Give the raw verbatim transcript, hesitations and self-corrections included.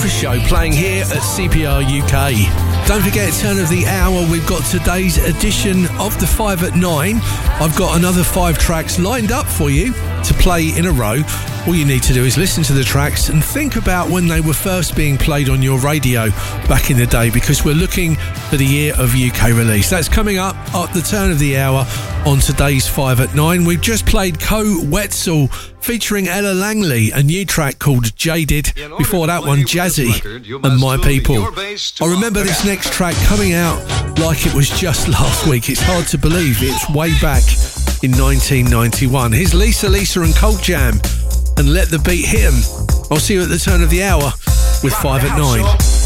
Breakfast Show playing here at C P R U K. Don't forget, turn of the hour, we've got today's edition of the five at nine. I've got another five tracks lined up for you to play in a row. All you need to do is listen to the tracks and think about when they were first being played on your radio back in the day, because we're looking for the year of U K release. That's coming up at the turn of the hour on today's five at nine. We've just played Co Wetzel featuring Ella Langley, a new track called Jaded. Before that one, Jazzy and My People. I remember this next track coming out like it was just last week. It's hard to believe it's way back in nineteen ninety-one. Here's Lisa Lisa and Cult Jam and Let the Beat Hit 'Em. I'll see you at the turn of the hour with five at nine.